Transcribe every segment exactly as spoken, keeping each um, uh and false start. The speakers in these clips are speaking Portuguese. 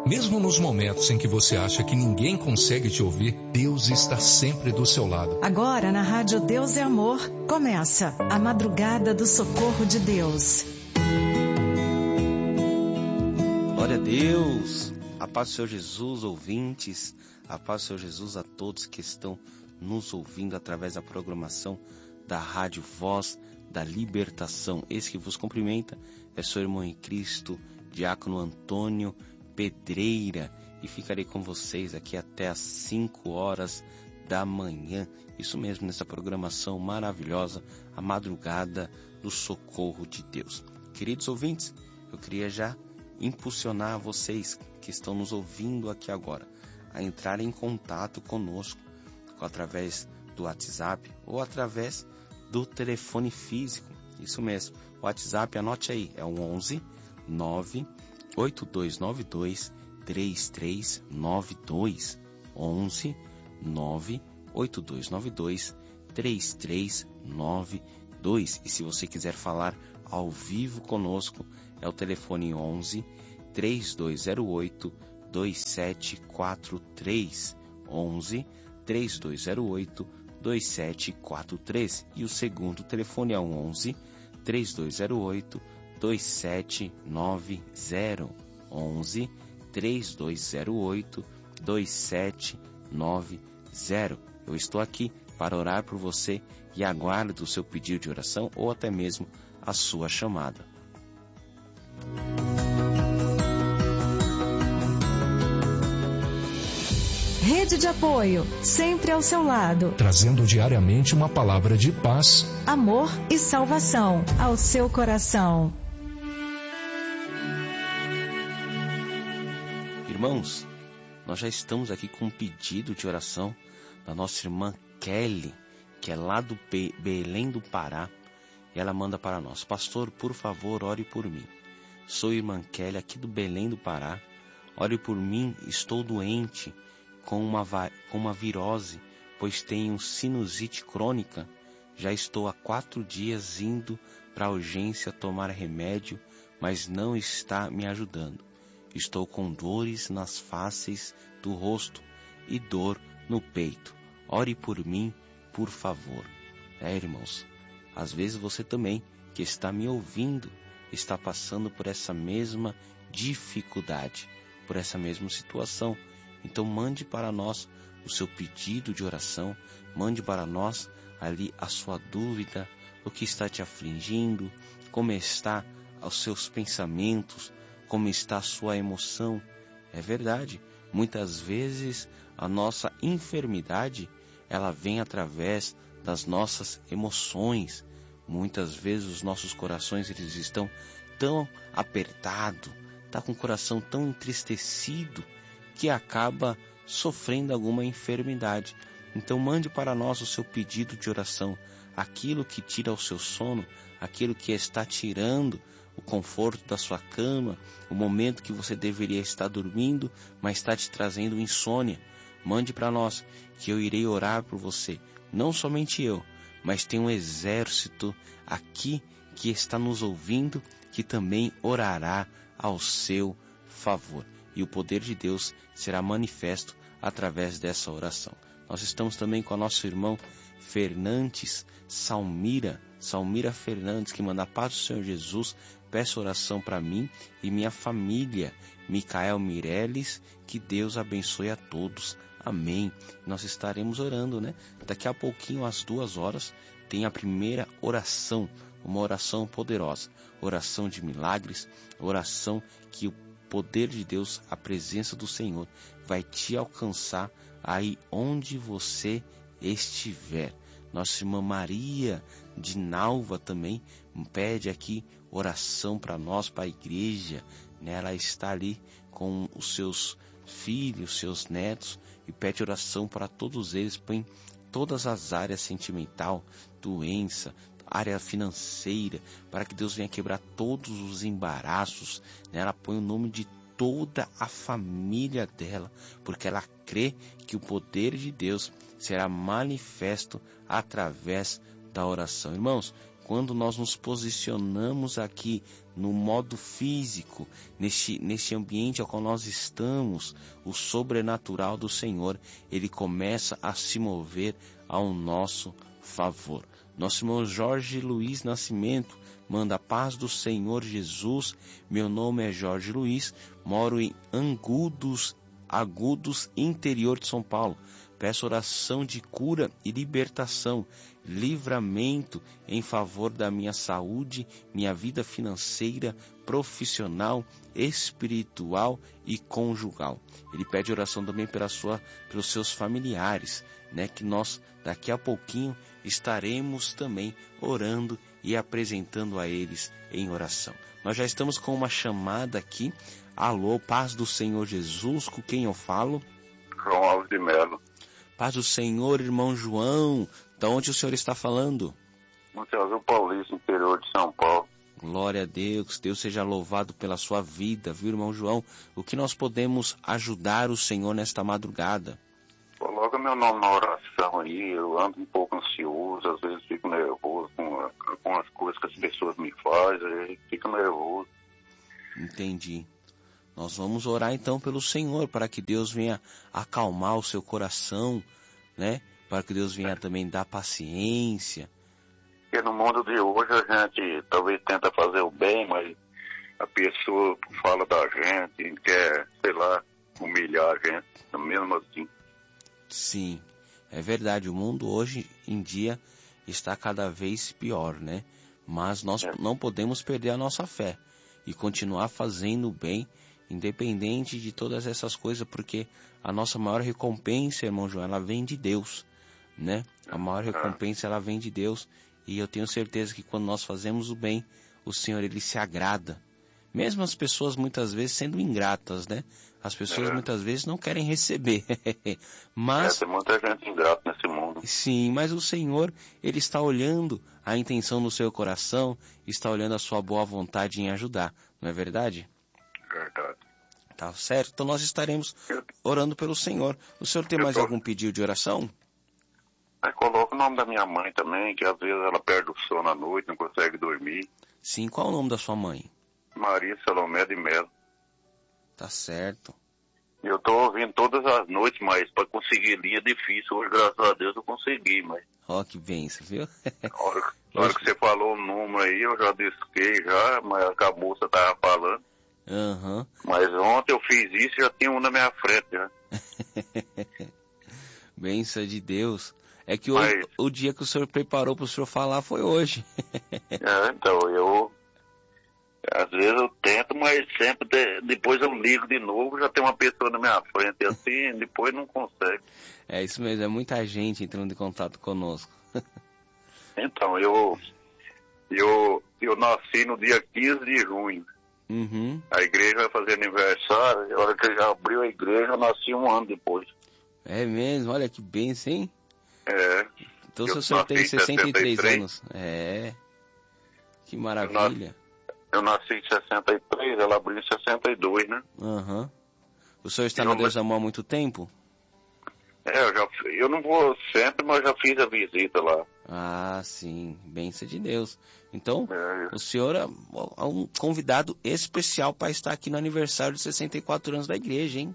Mesmo nos momentos em que você acha que ninguém consegue te ouvir, Deus está sempre do seu lado. Agora na Rádio Deus é Amor, começa a Madrugada do Socorro de Deus. Glória a Deus, a paz do Senhor Jesus, ouvintes, a paz do Senhor Jesus a todos que estão nos ouvindo através da programação da Rádio Voz da Libertação. Esse que vos cumprimenta é seu irmão em Cristo, Diácono Antônio Pedreira, e ficarei com vocês aqui até às cinco horas da manhã, isso mesmo, nessa programação maravilhosa, a Madrugada do Socorro de Deus. Queridos ouvintes, eu queria já impulsionar vocês que estão nos ouvindo aqui agora a entrar em contato conosco através do WhatsApp ou através do telefone físico. Isso mesmo, o WhatsApp, anote aí, é o onze nove oito dois nove dois três três nove dois, onze nove oito dois nove dois três três nove dois. E se você quiser falar ao vivo conosco, é o telefone onze três dois zero oito dois sete quatro três, onze três dois zero oito dois sete quatro três, e o segundo telefone é o onze três dois zero oito dois sete nove zero, onze três dois zero oito dois sete nove zero. Eu estou aqui para orar por você e aguardo o seu pedido de oração ou até mesmo a sua chamada. Rede de apoio, sempre ao seu lado, trazendo diariamente uma palavra de paz, amor e salvação ao seu coração. Irmãos, nós já estamos aqui com um pedido de oração da nossa irmã Kelly, que é lá do Be- Belém do Pará, e ela manda para nós: pastor, por favor, ore por mim. Sou irmã Kelly aqui do Belém do Pará, ore por mim, estou doente com uma, va- com uma virose, pois tenho sinusite crônica, já estou há quatro dias indo para a urgência tomar remédio, mas não está me ajudando. Estou com dores nas faces do rosto e dor no peito. Ore por mim, por favor. É, irmãos, às vezes você também, que está me ouvindo, está passando por essa mesma dificuldade, por essa mesma situação. Então mande para nós o seu pedido de oração, mande para nós ali a sua dúvida, o que está te afligindo, como está os seus pensamentos, como está a sua emoção. É verdade, muitas vezes a nossa enfermidade, ela vem através das nossas emoções. Muitas vezes os nossos corações, eles estão tão apertados, tá com o coração tão entristecido, que acaba sofrendo alguma enfermidade. Então mande para nós o seu pedido de oração, aquilo que tira o seu sono, aquilo que está tirando o conforto da sua cama, o momento que você deveria estar dormindo, mas está te trazendo insônia. Mande para nós, que eu irei orar por você. Não somente eu, mas tem um exército aqui que está nos ouvindo, que também orará ao seu favor. E o poder de Deus será manifesto através dessa oração. Nós estamos também com o nosso irmão Fernandes Salmira, Salmira Fernandes, que manda: a paz do Senhor Jesus, peço oração para mim e minha família. Micael Mireles, que Deus abençoe a todos. Amém. Nós estaremos orando, né? Daqui a pouquinho, às duas horas, tem a primeira oração, uma oração poderosa, oração de milagres, oração que o poder de Deus, a presença do Senhor, vai te alcançar aí onde você estiver. Nossa irmã Maria de Nalva também pede aqui oração para nós, para a igreja, né? Ela está ali com os seus filhos, seus netos, e pede oração para todos eles, põe todas as áreas sentimental, doença, área financeira, para que Deus venha quebrar todos os embaraços, né? Ela põe o nome de toda a família dela, porque ela crê que o poder de Deus será manifesto através da oração. Irmãos, quando nós nos posicionamos aqui no modo físico, neste, neste ambiente ao qual nós estamos, o sobrenatural do Senhor, ele começa a se mover ao nosso favor. Nosso irmão Jorge Luiz Nascimento manda a paz do Senhor Jesus. Meu nome é Jorge Luiz, moro em Agudos, Agudos, interior de São Paulo. Peço oração de cura e libertação, livramento em favor da minha saúde, minha vida financeira, profissional, espiritual e conjugal. Ele pede oração também pela sua, pelos seus familiares, né? Que nós daqui a pouquinho estaremos também orando e apresentando a eles em oração. Nós já estamos com uma chamada aqui. Alô, paz do Senhor Jesus, com quem eu falo? João Alves de Melo. Paz do Senhor, irmão João. De onde o senhor está falando? Monte Azul Paulista, interior de São Paulo. Glória a Deus, Deus seja louvado pela sua vida, viu, irmão João? O que nós podemos ajudar o Senhor nesta madrugada? Coloca meu nome na oração aí, eu ando um pouco ansioso, às vezes fico nervoso com, com as coisas que as pessoas me fazem, aí fico nervoso. Entendi. Nós vamos orar então pelo Senhor, para que Deus venha acalmar o seu coração, né? Para que Deus venha também dar paciência. Porque no mundo de hoje a gente talvez tenta fazer o bem, mas a pessoa fala da gente, quer, sei lá, humilhar a gente, mesmo assim. Sim, é verdade, o mundo hoje em dia está cada vez pior, né? Mas nós é. não podemos perder a nossa fé e continuar fazendo o bem, independente de todas essas coisas, porque a nossa maior recompensa, irmão João, ela vem de Deus, né? A maior recompensa, ela vem de Deus, e eu tenho certeza que quando nós fazemos o bem, o Senhor, ele se agrada. Mesmo as pessoas muitas vezes sendo ingratas, né? As pessoas é. muitas vezes não querem receber. Mas, é, tem muita gente ingrata nesse mundo. Sim, mas o Senhor, ele está olhando a intenção do seu coração, está olhando a sua boa vontade em ajudar, não é verdade? Verdade. Tá certo? Então nós estaremos orando pelo Senhor. O senhor tem eu mais tô... algum pedido de oração? Aí coloca o nome da minha mãe também, que às vezes ela perde o sono à noite, não consegue dormir. Sim, qual é o nome da sua mãe? Maria Salomé de Melo. Tá certo. Eu tô ouvindo todas as noites, mas para conseguir linha é difícil. Hoje, graças a Deus, eu consegui, mas... Ó, oh, que bênção, viu? Na hora, na hora que você falou o número aí, eu já disquei já, mas a moça tava falando. Uhum. Mas ontem eu fiz isso e já tinha um na minha frente, já. Bênção de Deus. É que hoje, mas... o dia que o senhor preparou para o senhor falar foi hoje. É, então, eu... Às vezes eu tento, mas sempre de, depois eu ligo de novo, já tem uma pessoa na minha frente, assim, depois não consegue. É isso mesmo, é muita gente entrando em contato conosco. Então, eu, eu, eu nasci no dia quinze de junho. Uhum. A igreja vai fazer aniversário, e a hora que já abriu a igreja, eu nasci um ano depois. É mesmo, olha que bênção, hein? É. Então o senhor tem sessenta e três anos. É. Que maravilha. Eu nasci em sessenta e três, ela abriu em sessenta e dois, né? Aham. Uhum. O senhor está no Deus Amor há muito tempo? É, eu, já, eu não vou sempre, mas já fiz a visita lá. Ah, sim. Bênção de Deus. Então, é. o senhor é um convidado especial para estar aqui no aniversário de sessenta e quatro anos da igreja, hein?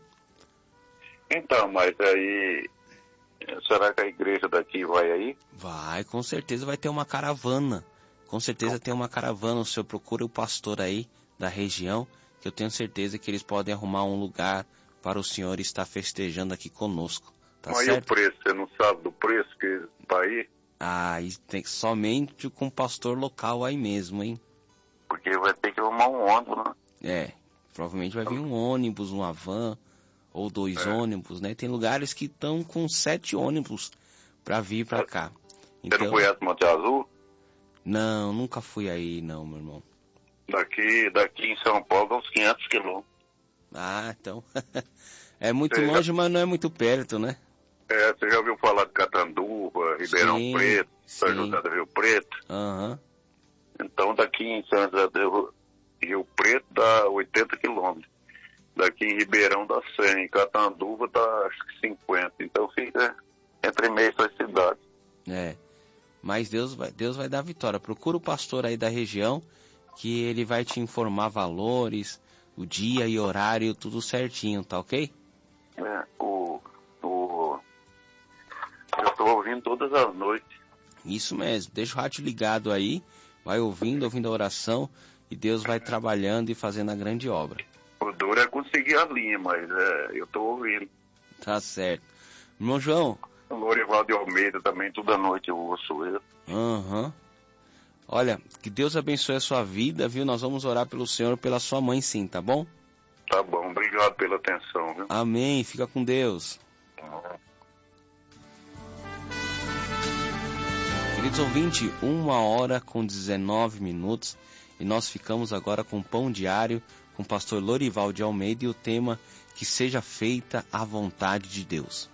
Então, mas aí... Será que a igreja daqui vai aí? Vai, com certeza vai ter uma caravana. Com certeza tem uma caravana, o senhor procura o pastor aí da região, que eu tenho certeza que eles podem arrumar um lugar para o senhor estar festejando aqui conosco, tá Mas certo? E o preço, você não sabe do preço que vai ir? Ah, e tem somente com o pastor local aí mesmo, hein? Porque vai ter que arrumar um ônibus, né? É, provavelmente vai vir um ônibus, uma van, ou dois é. ônibus, né? Tem lugares que estão com sete ônibus para vir para cá. Então, você não conhece Monte Azul? Não, nunca fui aí, não, meu irmão. Daqui, daqui em São Paulo, uns quinhentos quilômetros. Ah, então. É muito você longe, já... mas não é muito perto, né? É, você já ouviu falar de Catanduva, Ribeirão sim, Preto, São José do Rio Preto? Aham. Uhum. Então, daqui em São José do Rio Preto dá oitenta quilômetros. Daqui em Ribeirão dá cem, em Catanduva dá acho que cinquenta. Então fica entre meio essas cidades. É. mas Deus vai, Deus vai dar vitória. Procura o pastor aí da região, que ele vai te informar valores, o dia e horário, tudo certinho, tá ok? É, o, o, eu estou ouvindo todas as noites. Isso mesmo, deixa o rádio ligado aí, vai ouvindo, ouvindo a oração, e Deus vai trabalhando e fazendo a grande obra. O duro é conseguir a linha, mas é, eu estou ouvindo. Tá certo. Irmão João. O Lorival de Almeida também, toda noite eu ouço ele. Aham. Uhum. Olha, que Deus abençoe a sua vida, viu? Nós vamos orar pelo Senhor e pela sua mãe sim, tá bom? Tá bom, obrigado pela atenção, viu? Amém, fica com Deus. Uhum. Queridos ouvintes, uma hora com dezenove minutos e nós ficamos agora com o Pão Diário com o pastor Lorival de Almeida e o tema que seja feita a vontade de Deus.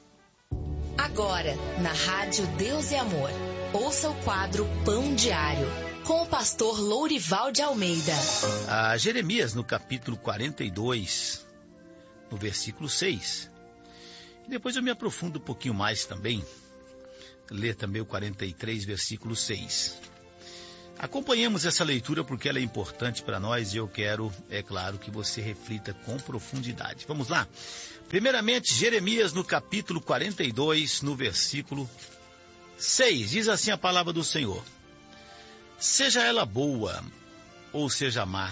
Agora, na Rádio Deus e Amor, ouça o quadro Pão Diário, com o pastor Lorival de Almeida. A Jeremias, no capítulo quarenta e dois, no versículo seis. E depois eu me aprofundo um pouquinho mais também, ler também o quarenta e três, versículo seis. Acompanhemos essa leitura porque ela é importante para nós e eu quero, é claro, que você reflita com profundidade. Vamos lá? Primeiramente, Jeremias, no capítulo quarenta e dois, no versículo seis, diz assim a palavra do Senhor: seja ela boa ou seja má,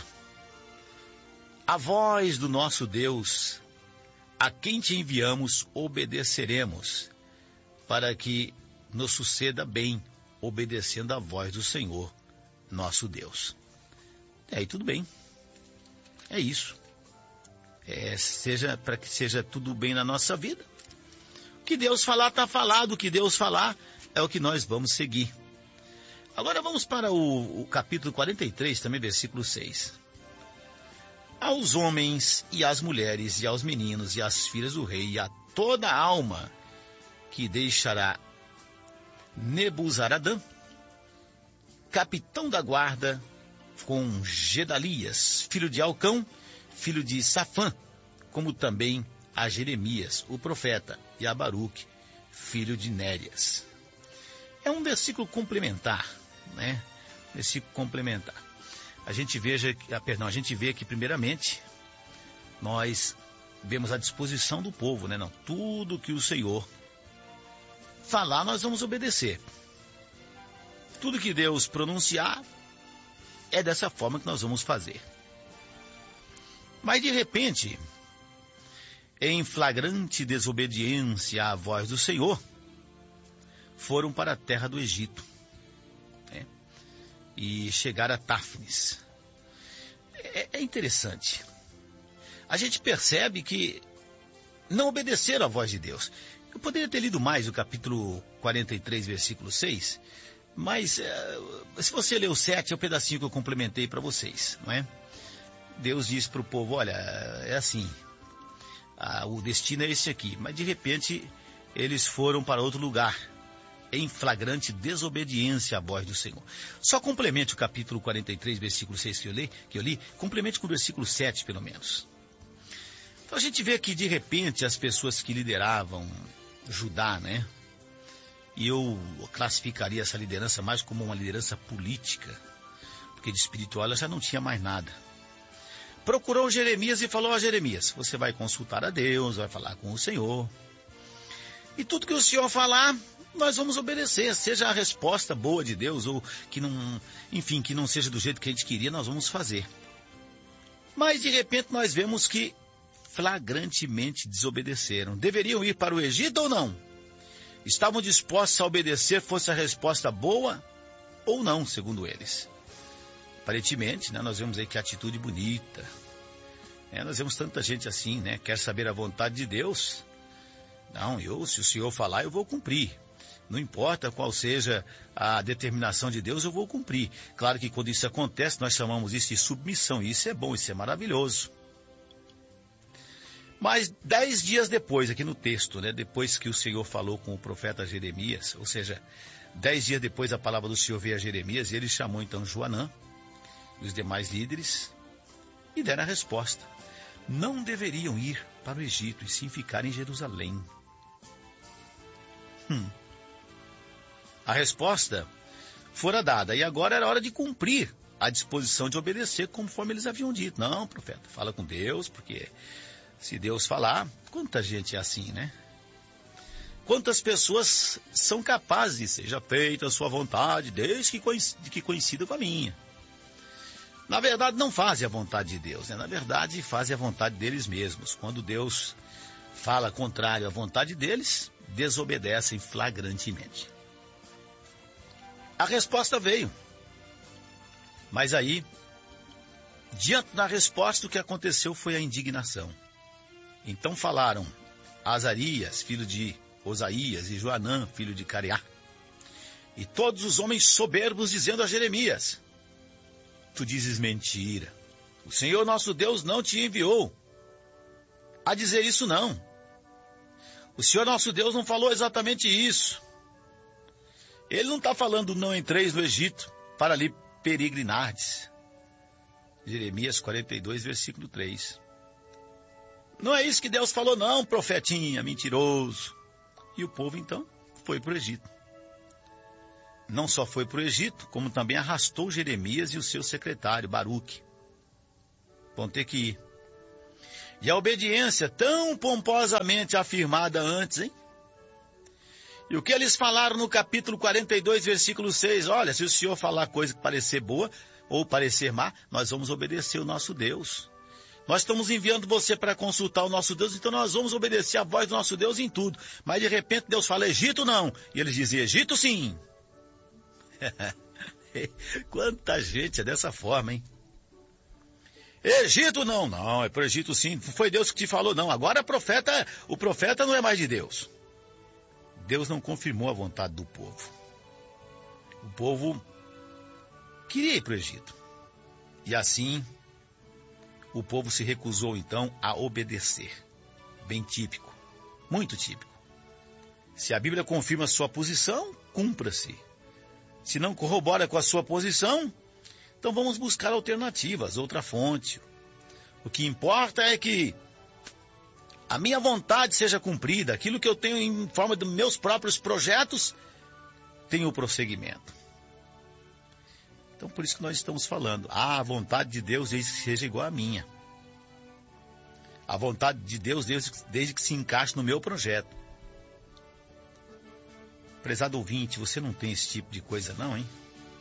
a voz do nosso Deus, a quem te enviamos, obedeceremos, para que nos suceda bem, obedecendo a voz do Senhor, nosso Deus. E aí tudo bem, é isso. É, seja para que seja tudo bem na nossa vida. O que Deus falar está falado, o que Deus falar é o que nós vamos seguir. Agora vamos para o, o capítulo quarenta e três, também versículo seis. Aos homens e às mulheres e aos meninos e às filhas do rei e a toda alma que deixará Nebuzaradã, capitão da guarda, com Gedalias, filho de Alcão, filho de Safã, como também a Jeremias, o profeta, e a Baruque, filho de Nérias. É um versículo complementar, né? Versículo complementar. A gente veja, ah, perdão, a gente vê que primeiramente nós vemos a disposição do povo, né? Não, tudo que o Senhor falar, nós vamos obedecer. Tudo que Deus pronunciar, é dessa forma que nós vamos fazer. Mas de repente, em flagrante desobediência à voz do Senhor, foram para a terra do Egito, né? E chegaram a Táfnis. É, é interessante. A gente percebe que não obedeceram à voz de Deus. Eu poderia ter lido mais o capítulo quarenta e três, versículo seis, mas é, se você ler o sete, é o pedacinho que eu complementei para vocês, não é? Deus diz para o povo, olha, é assim, a, o destino é esse aqui, mas de repente eles foram para outro lugar, em flagrante desobediência à voz do Senhor. Só complemente o capítulo quarenta e três, versículo seis que eu li, que eu li, complemente com o versículo sete, pelo menos. Então a gente vê que de repente as pessoas que lideravam Judá, né? E eu classificaria essa liderança mais como uma liderança política, porque de espiritual ela já não tinha mais nada. Procurou Jeremias e falou a Jeremias, você vai consultar a Deus, vai falar com o Senhor. E tudo que o Senhor falar, nós vamos obedecer, seja a resposta boa de Deus, ou que não, enfim, que não seja do jeito que a gente queria, nós vamos fazer. Mas de repente nós vemos que flagrantemente desobedeceram. Deveriam ir para o Egito ou não? Estavam dispostos a obedecer, fosse a resposta boa ou não, segundo eles. Aparentemente, né, nós vemos aí que atitude bonita. É, nós vemos tanta gente assim, né? Quer saber a vontade de Deus? Não, eu, se o Senhor falar, eu vou cumprir. Não importa qual seja a determinação de Deus, eu vou cumprir. Claro que quando isso acontece, nós chamamos isso de submissão. E isso é bom, isso é maravilhoso. Mas dez dias depois, aqui no texto, né, depois que o Senhor falou com o profeta Jeremias, ou seja, dez dias depois a palavra do Senhor veio a Jeremias, e ele chamou então Joanã e os demais líderes e deram a resposta. Não deveriam ir para o Egito e sim ficar em Jerusalém. Hum. A resposta fora dada, e agora era hora de cumprir a disposição de obedecer conforme eles haviam dito. Não, profeta, fala com Deus, porque se Deus falar, quanta gente é assim, né? Quantas pessoas são capazes de seja feita a sua vontade, desde que, coincida, que coincida com a minha. Na verdade, não fazem a vontade de Deus, né? Na verdade, fazem a vontade deles mesmos. Quando Deus fala contrário à vontade deles, desobedecem flagrantemente. A resposta veio. Mas aí, diante da resposta, o que aconteceu foi a indignação. Então falaram Azarias, filho de Osaías, e Joanã, filho de Careá, e todos os homens soberbos, dizendo a Jeremias: tu dizes mentira, o Senhor nosso Deus não te enviou a dizer isso não. O Senhor nosso Deus não falou exatamente isso. Ele não está falando não entreis no Egito para ali peregrinardes. Jeremias quarenta e dois, versículo três. Não é isso que Deus falou não, profetinha, mentiroso. E o povo então foi para o Egito. Não só foi para o Egito, como também arrastou Jeremias e o seu secretário, Baruque. Vão ter que ir. E a obediência tão pomposamente afirmada antes, hein? E o que eles falaram no capítulo quarenta e dois, versículo seis? Olha, se o Senhor falar coisa que parecer boa ou parecer má, nós vamos obedecer o nosso Deus. Nós estamos enviando você para consultar o nosso Deus, então nós vamos obedecer a voz do nosso Deus em tudo. Mas de repente Deus fala Egito não. E eles dizem Egito sim. Quanta gente é dessa forma, hein? Egito não, não, é para o Egito sim. Foi Deus que te falou, não. Agora profeta, o profeta não é mais de Deus. Deus não confirmou a vontade do povo. O povo queria ir para o Egito. E assim, o povo se recusou então a obedecer. Bem típico, muito típico. Se a Bíblia confirma sua posição, cumpra-se. Se não corrobora com a sua posição, então vamos buscar alternativas, outra fonte. O que importa é que a minha vontade seja cumprida, aquilo que eu tenho em forma dos meus próprios projetos, tenha o prosseguimento. Então por isso que nós estamos falando, ah, a vontade de Deus desde que seja igual à minha. A vontade de Deus desde, desde que se encaixe no meu projeto. Prezado ouvinte, você não tem esse tipo de coisa não, hein?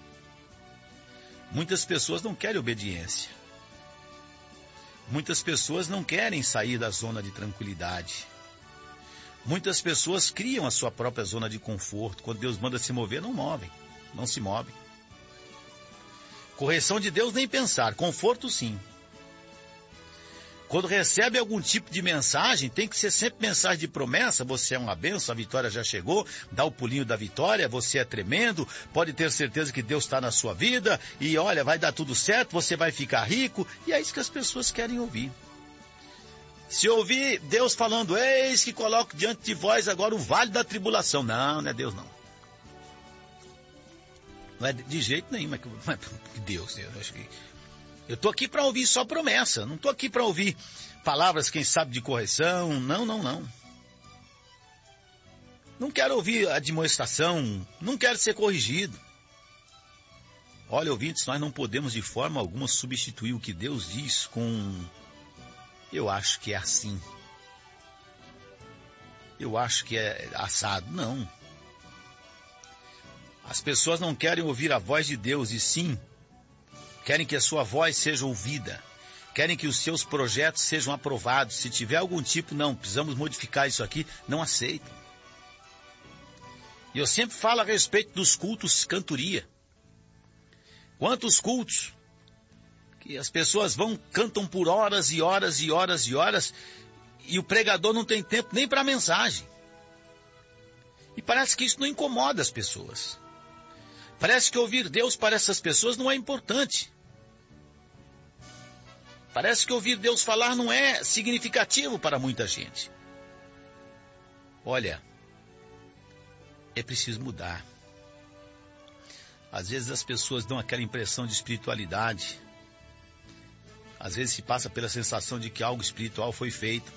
Muitas pessoas não querem obediência. Muitas pessoas não querem sair da zona de tranquilidade. Muitas pessoas criam a sua própria zona de conforto. Quando Deus manda se mover, não movem, não se movem. Correção de Deus, nem pensar. Conforto, sim. Quando recebe algum tipo de mensagem, tem que ser sempre mensagem de promessa. Você é uma bênção, a vitória já chegou, dá o pulinho da vitória, você é tremendo, pode ter certeza que Deus está na sua vida, e olha, vai dar tudo certo, você vai ficar rico, e é isso que as pessoas querem ouvir. Se ouvir Deus falando, eis que coloco diante de vós agora o vale da tribulação. Não, não é Deus não. Não é de jeito nenhum, mas que Deus, eu acho que... Eu estou aqui para ouvir só promessa, não estou aqui para ouvir palavras, quem sabe, de correção, não, não, não. Não quero ouvir a demonstração, não quero ser corrigido. Olha, ouvintes, nós não podemos de forma alguma substituir o que Deus diz com... Eu acho que é assim. Eu acho que é assado, não. As pessoas não querem ouvir a voz de Deus, e sim... Querem que a sua voz seja ouvida. Querem que os seus projetos sejam aprovados. Se tiver algum tipo, não, precisamos modificar isso aqui, não aceitam. E eu sempre falo a respeito dos cultos cantoria. Quantos cultos que as pessoas vão, cantam por horas e horas e horas e horas, e o pregador não tem tempo nem para a mensagem. E parece que isso não incomoda as pessoas. Parece que ouvir Deus para essas pessoas não é importante. Parece que ouvir Deus falar não é significativo para muita gente. Olha, é preciso mudar. Às vezes as pessoas dão aquela impressão de espiritualidade. Às vezes se passa pela sensação de que algo espiritual foi feito.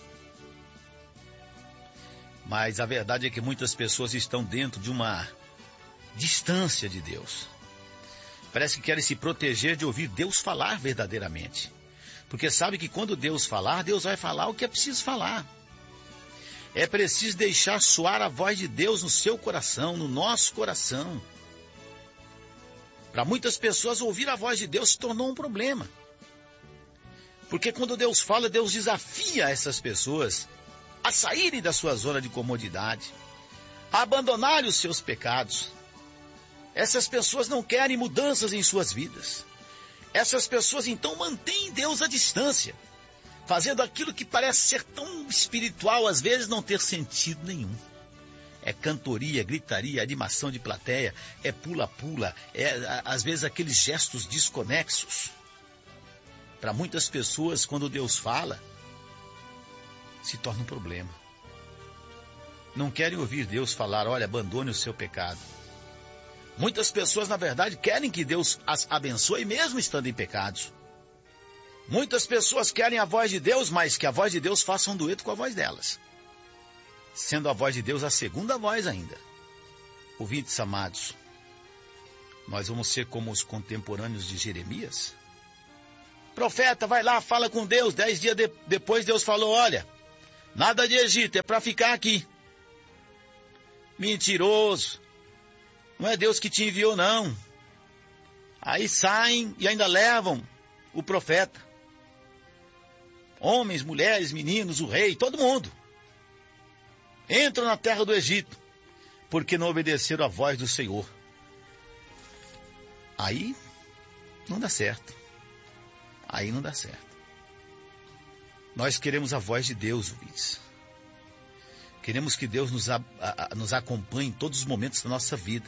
Mas a verdade é que muitas pessoas estão dentro de uma... distância de Deus. Parece que querem se proteger de ouvir Deus falar verdadeiramente. Porque sabe que quando Deus falar, Deus vai falar o que é preciso falar. É preciso deixar soar a voz de Deus no seu coração, no nosso coração. Para muitas pessoas, ouvir a voz de Deus se tornou um problema. Porque quando Deus fala, Deus desafia essas pessoas a saírem da sua zona de comodidade, a abandonarem os seus pecados. Essas pessoas não querem mudanças em suas vidas. Essas pessoas então mantêm Deus à distância, fazendo aquilo que parece ser tão espiritual, às vezes não ter sentido nenhum. É cantoria, gritaria, animação de plateia, é pula-pula, é às vezes aqueles gestos desconexos. Para muitas pessoas, quando Deus fala, se torna um problema. Não querem ouvir Deus falar, olha, abandone o seu pecado. Muitas pessoas, na verdade, querem que Deus as abençoe, mesmo estando em pecados. Muitas pessoas querem a voz de Deus, mas que a voz de Deus faça um dueto com a voz delas, sendo a voz de Deus a segunda voz ainda. Ouvintes amados, nós vamos ser como os contemporâneos de Jeremias? Profeta, vai lá, fala com Deus. Dez dias de, depois Deus falou, olha, nada de Egito, é para ficar aqui. Mentiroso. Não é Deus que te enviou, não. Aí saem e ainda levam o profeta. Homens, mulheres, meninos, o rei, todo mundo. Entram na terra do Egito, porque não obedeceram à voz do Senhor. Aí não dá certo. Aí não dá certo. Nós queremos a voz de Deus, ouvintes. Queremos que Deus nos, a, a, nos acompanhe em todos os momentos da nossa vida.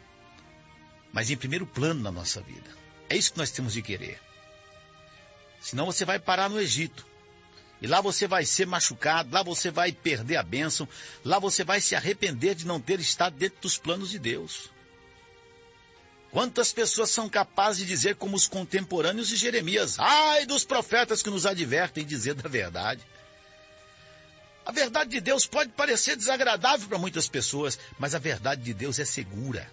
Mas em primeiro plano na nossa vida. É isso que nós temos de querer. Senão você vai parar no Egito. E lá você vai ser machucado, lá você vai perder a bênção, lá você vai se arrepender de não ter estado dentro dos planos de Deus. Quantas pessoas são capazes de dizer como os contemporâneos de Jeremias, ai dos profetas que nos advertem dizer da verdade. A verdade de Deus pode parecer desagradável para muitas pessoas, mas a verdade de Deus é segura.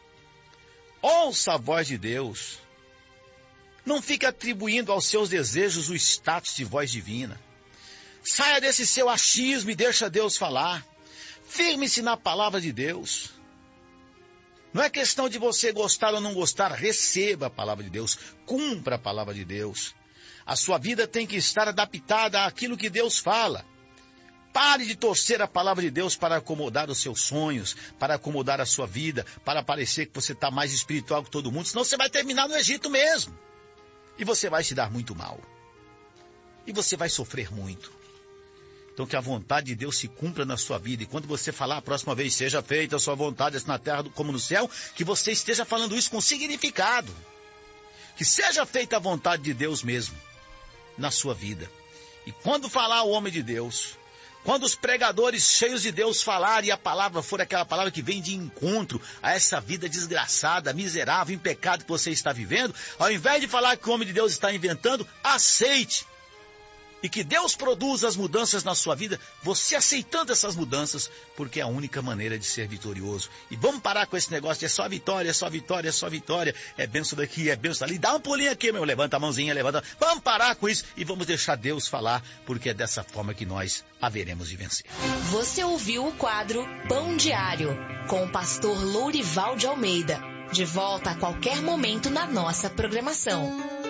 Ouça a voz de Deus. Não fique atribuindo aos seus desejos o status de voz divina. Saia desse seu achismo e deixa Deus falar. Firme-se na palavra de Deus. Não é questão de você gostar ou não gostar, receba a palavra de Deus, cumpra a palavra de Deus. A sua vida tem que estar adaptada àquilo que Deus fala. Pare de torcer a palavra de Deus para acomodar os seus sonhos, para acomodar a sua vida, para parecer que você está mais espiritual que todo mundo, senão você vai terminar no Egito mesmo. E você vai se dar muito mal. E você vai sofrer muito. Então que a vontade de Deus se cumpra na sua vida. E quando você falar a próxima vez, seja feita a sua vontade, assim na terra como no céu, que você esteja falando isso com significado. Que seja feita a vontade de Deus mesmo na sua vida. E quando falar o homem de Deus, quando os pregadores cheios de Deus falarem e a palavra for aquela palavra que vem de encontro a essa vida desgraçada, miserável, em pecado que você está vivendo, ao invés de falar que o homem de Deus está inventando, aceite. E que Deus produza as mudanças na sua vida, você aceitando essas mudanças, porque é a única maneira de ser vitorioso. E vamos parar com esse negócio de é só vitória, é só vitória, é só vitória, é benção daqui, é benção dali. Dá um pulinho aqui, meu, levanta a mãozinha, levanta. Vamos parar com isso e vamos deixar Deus falar, porque é dessa forma que nós haveremos de vencer. Você ouviu o quadro Pão Diário, com o pastor Lourival de Almeida. De volta a qualquer momento na nossa programação.